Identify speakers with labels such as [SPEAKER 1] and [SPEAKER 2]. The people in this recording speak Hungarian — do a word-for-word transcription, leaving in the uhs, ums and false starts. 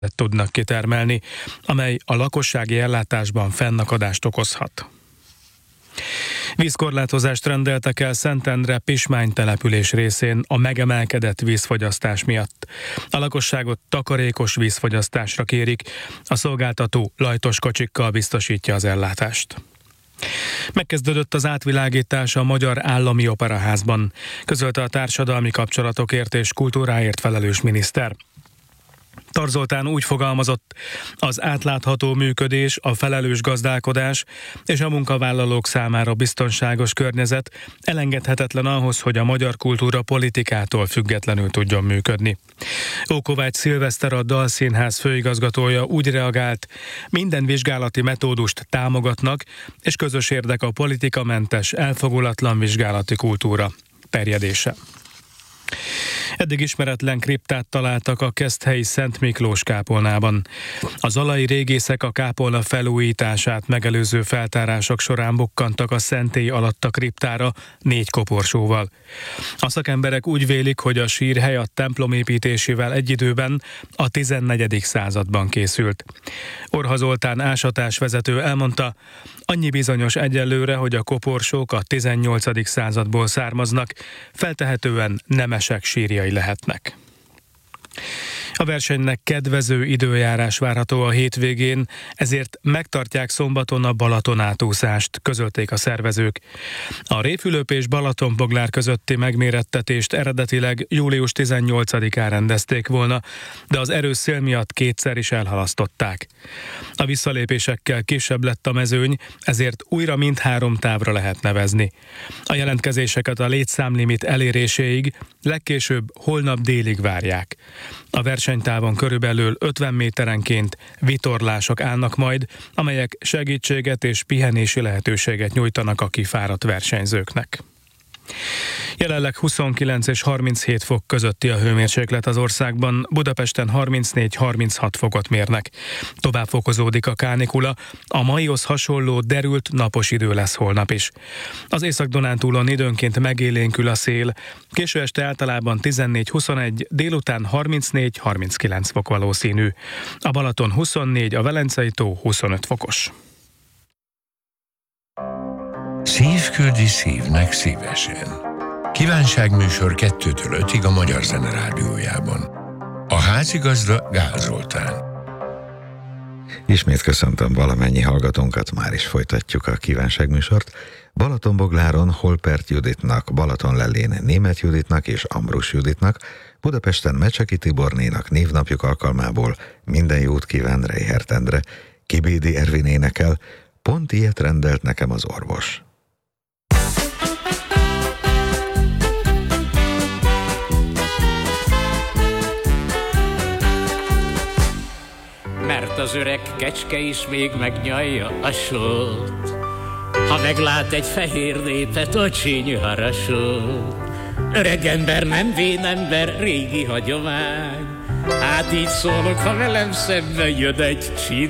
[SPEAKER 1] tudnak kitermelni, amely a lakossági ellátásban fennakadást okozhat. Vízkorlátozást rendeltek el Szentendre-Pismány település részén a megemelkedett vízfogyasztás miatt. A lakosságot takarékos vízfogyasztásra kérik, a szolgáltató lajtos kocsikkal biztosítja az ellátást. Megkezdődött az átvilágítás a Magyar Állami Operaházban, közölte a társadalmi kapcsolatokért és kultúráért felelős miniszter. Tar Zoltán úgy fogalmazott, az átlátható működés, a felelős gazdálkodás és a munkavállalók számára biztonságos környezet elengedhetetlen ahhoz, hogy a magyar kultúra politikától függetlenül tudjon működni. Ókovács Szilveszter, a Dalszínház főigazgatója úgy reagált, minden vizsgálati metódust támogatnak, és közös érdek a politikamentes, elfogulatlan vizsgálati kultúra terjedése. Eddig ismeretlen kriptát találtak a keszthelyi Szent Miklós kápolnában. A zalai régészek a kápolna felújítását megelőző feltárások során bukkantak a szentély alatt a kriptára négy koporsóval. A szakemberek úgy vélik, hogy a sírhely a templom építésével egy időben a tizennegyedik században készült. Orha Zoltán ásatásvezető elmondta, annyi bizonyos egyelőre, hogy a koporsók a tizennyolcadik századból származnak, feltehetően nemesek sírjai lehetnek. A versenynek kedvező időjárás várható a hétvégén, ezért megtartják szombaton a Balaton átúszást, közölték a szervezők. A Réfülöp és Balatonboglár közötti megmérettetést eredetileg július tizennyolcadikán rendezték volna, de az erős szél miatt kétszer is elhalasztották. A visszalépésekkel kisebb lett a mezőny, ezért újra mindhárom távra lehet nevezni. A jelentkezéseket a létszámlimit eléréséig, legkésőbb holnap délig várják. A versenytávon körülbelül ötven méterenként vitorlások állnak majd, amelyek segítséget és pihenési lehetőséget nyújtanak a kifáradt versenyzőknek. Jelenleg huszonkilenc és harminchét fok közötti a hőmérséklet az országban, Budapesten harmincnégy-harminchat fokot mérnek. Tovább fokozódik a kánikula, a maihoz hasonló derült napos idő lesz holnap is. Az Észak-Dunántúlon időnként megélénkül a szél, késő este általában tizennégy-huszonegy, délután harmincnégy-harminckilenc fok valószínű. A Balaton huszonnégy, a Velencei tó huszonöt fokos.
[SPEAKER 2] Szív küldi szívnek szívesen. Kívánságműsor kettőtől ötig a Magyar Zene Rádiójában. A házigazda Gál Zoltán.
[SPEAKER 3] Ismét köszöntöm valamennyi hallgatónkat, már is folytatjuk a kívánságműsort. Balatonbogláron Holpert Juditnak, Balatonlellén Németh Juditnak és Ambrus Juditnak, Budapesten Mecseki Tibornénak névnapjuk alkalmából minden jót kíván Reichert Endre, Kibédi Ervin énekel, pont ilyet rendelt nekem az orvos.
[SPEAKER 4] Mert az öreg kecske is még megnyalja a sót, ha meglát egy fehér népet, a csíny harasót. Öreg ember nem vén ember, régi hagyomány. Hát így szólok, ha velem szembe jön egy csíny